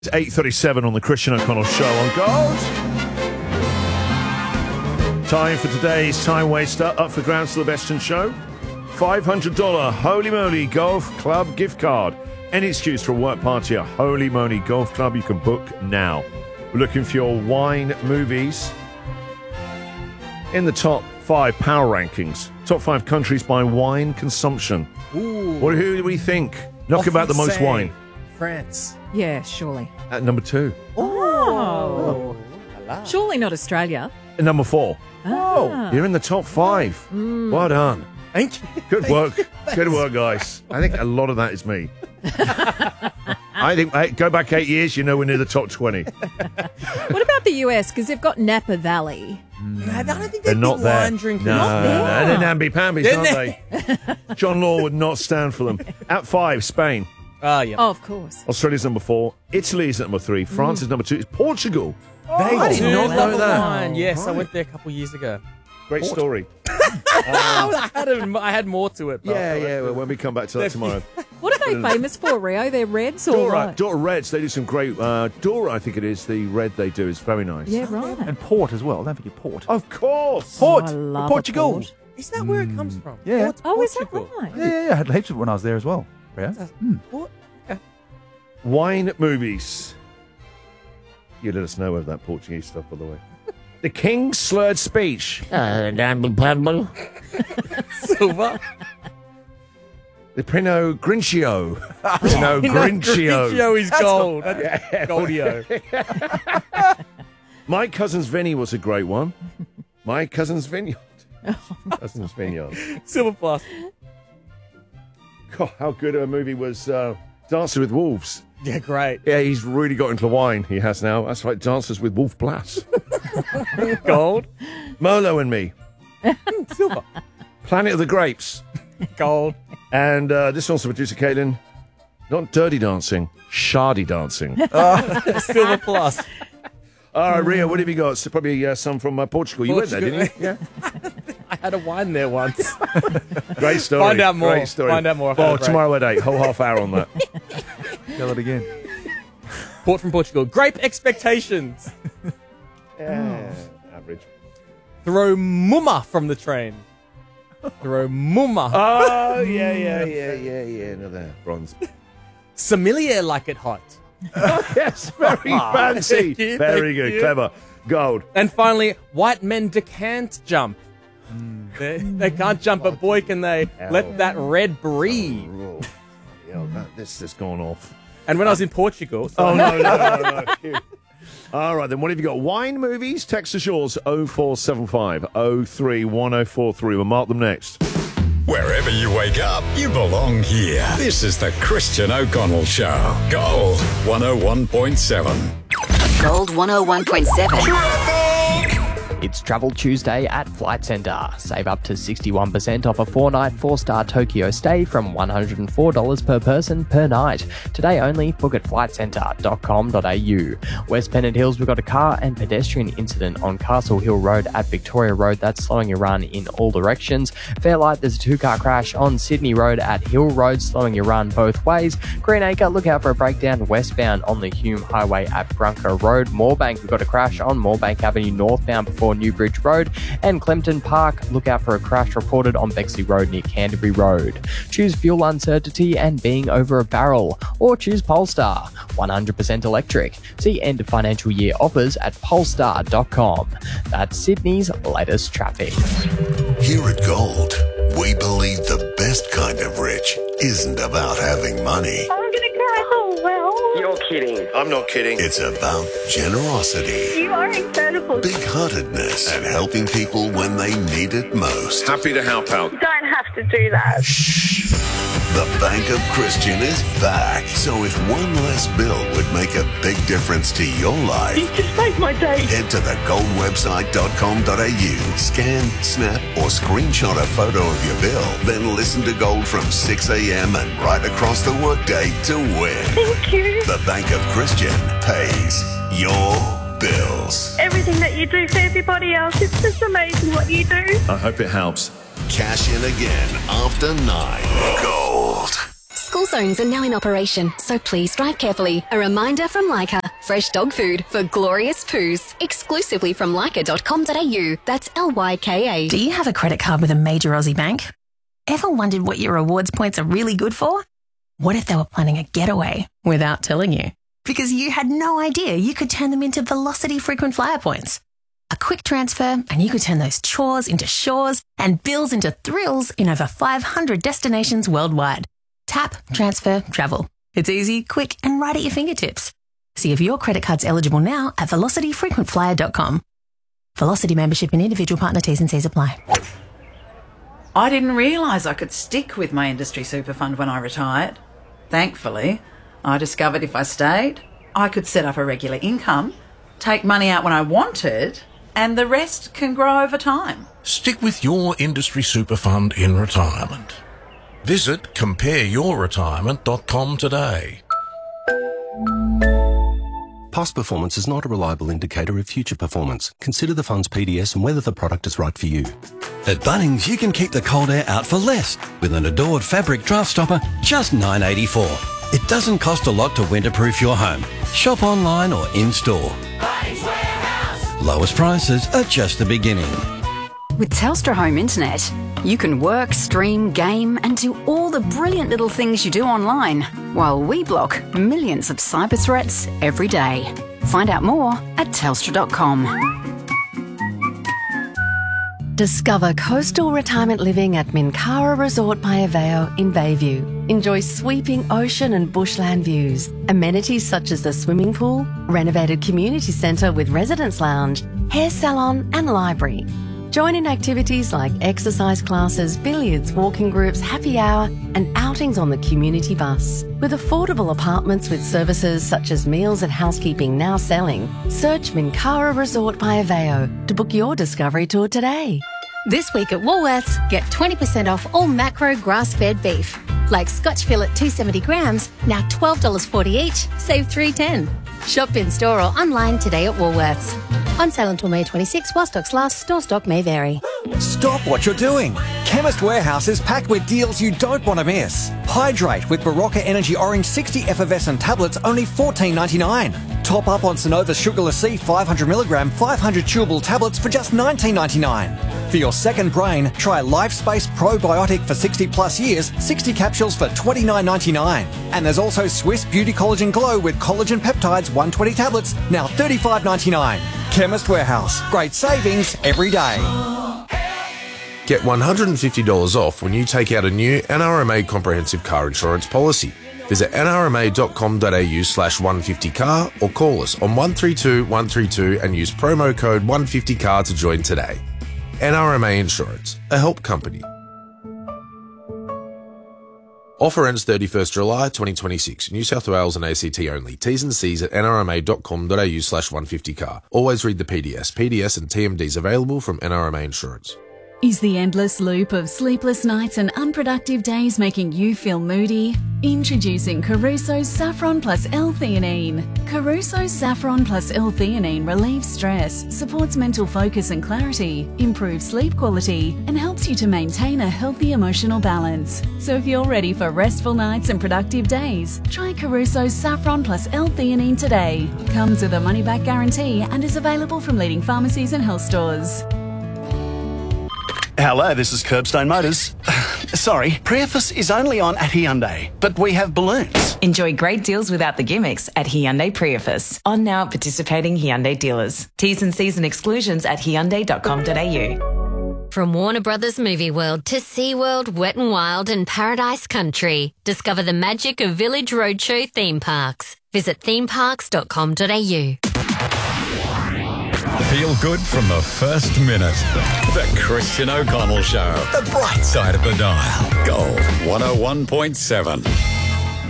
It's 8:37 on the Christian O'Connell Show on Gold. Time for today's Time Waster. Up for grabs to the Best in Show. $500 Holy Moly Golf Club gift card. Any excuse for a work party at Holy Moly Golf Club you can book now. We're looking for your wine movies in the top 5 power rankings. Top 5 countries by wine consumption. Ooh. Who do we think? Knock about the most wine. France. Yeah, surely. At number 2. Oh. Surely not Australia. At number 4. Ah. You're in the top 5. Well done. Thank you. Good work. Good work, guys. I think a lot of that is me. I think, go back 8 years, you know we're near the top 20. What about the US? Because they've got Napa Valley. I don't think They're they're not big there. wine drinkers. No, they're namby-pambies, They're aren't they? John Law would not stand for them. At 5, Spain. Yeah. Oh, of course. Australia's number 4. Italy's at number 3. France is number 2. It's Portugal. They did not know that. Wine. Yes, I went there a couple years ago. Great story. I had more to it. But Well, when we come back to that tomorrow. What are they famous for, Rio? They're Reds or what? Dora Reds, they do some great... Dora, I think it is, the red they do is very nice. Yeah, right. And port as well. Don't forget port. Of course. Port. I love Portugal. a port. Is that where it comes from? Yeah. Port's Oh, is that Portugal. right? Yeah. I had heaps of it when I was there as well. Yeah. Port? Wine movies. You let us know of that Portuguese stuff, by the way. The King's slurred speech. Silver. The Pinot Grinchio. Pinot Grinchio. Grinchio is gold. That's Goldio. My Cousin's Vinny was a great one. My Cousin's Vineyard. Cousin's Vineyard. Silver plus. God, how good a movie was Dances with Wolves. Yeah, great. Yeah, he's really got into wine. He has now. That's right, Dances with Wolf Blass. Gold. Merlot and Me. Silver. Planet of the Grapes. Gold. And this one's for producer Caitlin. Not Dirty Dancing, Shardy Dancing. Silver plus. All right, Ria, what have you got? So probably some from Portugal. You went there, didn't you? Yeah. I had a wine there once. Great story. Find out more. Great story. Find out more. Well, tomorrow at 8. Whole half hour on that. Tell it again. Port from Portugal. Grape expectations. Yeah, average. Throw mumma from the train. Throw mumma. Oh, yeah. Another bronze. Sommelier like it hot. Yes, very fancy. Thank you, Very thank good. you. Clever. Gold. And finally, white men can't jump. They can't jump, but boy, can they let that red breathe. Oh, yeah, this has gone off. And when I was in Portugal... Oh, no. Phew. All right, then what have you got? Wine movies? Text us yours, 0475 03 1043. We'll mark them next. Wherever you wake up, you belong here. This is the Christian O'Connell Show. Gold 101.7. Gold 101.7. It's Travel Tuesday at Flight Centre. Save up to 61% off a 4-night 4-star Tokyo stay from $104 per person per night. Today only, book at flightcentre.com.au. West Pennant Hills, we've got a car and pedestrian incident on Castle Hill Road at Victoria Road. That's slowing your run in all directions. Fairlight, there's a 2-car crash on Sydney Road at Hill Road, slowing your run both ways. Greenacre, look out for a breakdown westbound on the Hume Highway at Brunker Road. Moorbank, we've got a crash on Moorbank Avenue northbound before Newbridge Road, and Clempton Park, look out for a crash reported on Bexley Road near Canterbury Road. Choose fuel uncertainty and being over a barrel, or choose Polestar, 100% electric. See end of financial year offers at polestar.com. That's Sydney's latest traffic. Here at Gold, we believe the best kind of rich isn't about having money. I'm gonna cry. Oh, well. You're kidding. I'm not kidding. It's about generosity, You are incredible. big-heartedness, and helping people when they need it most. Happy to help out. You don't have to do that. The Bank of Christian is back. So if one less bill would make a big difference to your life, You just made my day. head to thegoldwebsite.com.au, scan, snap, or screenshot a photo of your bill, then listen to Gold from 6 a.m. and right across the workday to win. Thank you. The Bank of Christian pays your bills. Everything that you do for everybody else, it's just amazing what you do. I hope it helps. Cash in again after 9. Gold. School zones are now in operation, so please drive carefully. A reminder from Leica. Fresh dog food for glorious poos. Exclusively from leica.com.au. That's LYKA. Do you have a credit card with a major Aussie bank? Ever wondered what your rewards points are really good for? What if they were planning a getaway without telling you? Because you had no idea you could turn them into Velocity frequent flyer points. A quick transfer and you could turn those chores into shores and bills into thrills in over 500 destinations worldwide. Tap, transfer, travel. It's easy, quick and right at your fingertips. See if your credit card's eligible now at velocityfrequentflyer.com. Velocity membership and individual partner T's and C's apply. I didn't realise I could stick with my industry super fund when I retired. Thankfully, I discovered if I stayed, I could set up a regular income, take money out when I wanted, and the rest can grow over time. Stick with your industry super fund in retirement. Visit compareyourretirement.com today. Past performance is not a reliable indicator of future performance. Consider the fund's PDS and whether the product is right for you. At Bunnings, you can keep the cold air out for less with an Adored fabric draft stopper, just $9.84. It doesn't cost a lot to winterproof your home. Shop online or in-store. Bunnings Warehouse. Lowest prices are just the beginning. With Telstra Home Internet, you can work, stream, game and do all the brilliant little things you do online, while we block millions of cyber threats every day. Find out more at telstra.com. Discover coastal retirement living at Minkara Resort by Aveo in Bayview. Enjoy sweeping ocean and bushland views, amenities such as the swimming pool, renovated community centre with residence lounge, hair salon and library. Join in activities like exercise classes, billiards, walking groups, happy hour and outings on the community bus. With affordable apartments with services such as meals and housekeeping now selling, search Minkara Resort by Aveo to book your discovery tour today. This week at Woolworths, get 20% off all macro grass-fed beef. Like Scotch fillet 270 grams, now $12.40 each, save $3.10. Shop in store or online today at Woolworths. On sale until May 26, while stocks last. Store stock may vary. Stop what you're doing. Chemist Warehouse is packed with deals you don't want to miss. Hydrate with Barocca Energy Orange 60 effervescent tablets, only $14.99. Top up on Sonova Sugarless C 500mg 500 chewable tablets for just $19.99. For your second brain, try LifeSpace Probiotic for 60 plus years, 60 capsules for $29.99. And there's also Swiss Beauty Collagen Glow with collagen peptides 120 tablets, now $35.99. Chemist Warehouse. Great savings every day. Get $150 off when you take out a new NRMA comprehensive car insurance policy. Visit nrma.com.au/150car or call us on 132 132 and use promo code 150car to join today. NRMA Insurance, a help company. Offer ends 31st July 2026. New South Wales and ACT only. T's and C's at nrma.com.au/150car. Always read the PDS. PDS and TMDs available from NRMA Insurance. Is the endless loop of sleepless nights and unproductive days making you feel moody? Introducing Caruso's Saffron Plus L-Theanine. Caruso's Saffron Plus L-Theanine relieves stress, supports mental focus and clarity, improves sleep quality, and helps you to maintain a healthy emotional balance. So if you're ready for restful nights and productive days, try Caruso's Saffron Plus L-Theanine today. Comes with a money-back guarantee and is available from leading pharmacies and health stores. Hello, this is Curbstone Motors. Sorry, Prius is only on at Hyundai, but we have balloons. Enjoy great deals without the gimmicks at Hyundai Prius. On now at participating Hyundai dealers. T's and C's and exclusions at hyundai.com.au. From Warner Brothers Movie World to SeaWorld, Wet n Wild and Paradise Country, discover the magic of Village Roadshow theme parks. Visit themeparks.com.au. Feel good from the first minute. The Christian O'Connell Show. The bright side of the dial. Gold 101.7.